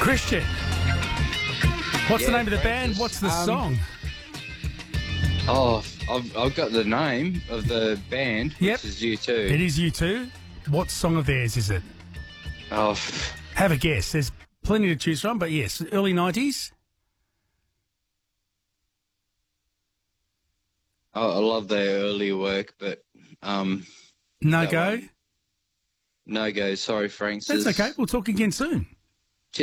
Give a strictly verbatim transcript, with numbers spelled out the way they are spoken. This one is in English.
Christian. What's the Yeah, name of the band? Francis. What's the Um, song? Oh, I've, I've got the name of the band, which Yep. is U two. It is U two. What song of theirs is it? Oh, f- Have a guess. There's plenty to choose from, but yes, early nineties. oh, I love their earlier work, but um, No that go. one, no go. Sorry, Francis. That's okay. We'll talk again soon.